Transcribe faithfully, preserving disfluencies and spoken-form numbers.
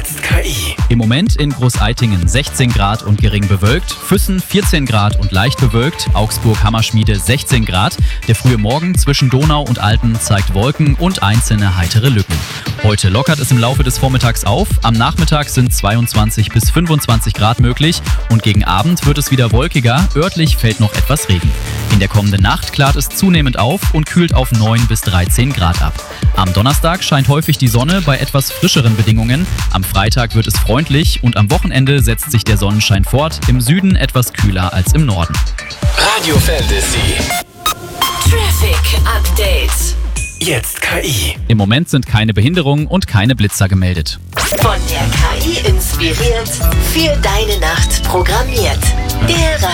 Jetzt K I. Im Moment in Großeitingen sechzehn Grad und gering bewölkt, Füssen vierzehn Grad und leicht bewölkt, Augsburg-Hammerschmiede sechzehn Grad. Der frühe Morgen zwischen Donau und Alten zeigt Wolken und einzelne heitere Lücken. Heute lockert es im Laufe des Vormittags auf, am Nachmittag sind zweiundzwanzig bis fünfundzwanzig Grad möglich und gegen Abend wird es wieder wolkiger, örtlich fällt noch etwas Regen. In der kommenden Nacht klart es zunehmend auf und kühlt auf neun bis dreizehn Grad ab. Am Donnerstag scheint häufig die Sonne bei etwas frischeren Bedingungen. Am Freitag wird es freundlich und am Wochenende setzt sich der Sonnenschein fort, im Süden etwas kühler als im Norden. Radio Fantasy. Traffic Update. Jetzt K I. Im Moment sind keine Behinderungen und keine Blitzer gemeldet. Von der K I inspiriert, für deine Nacht programmiert. Der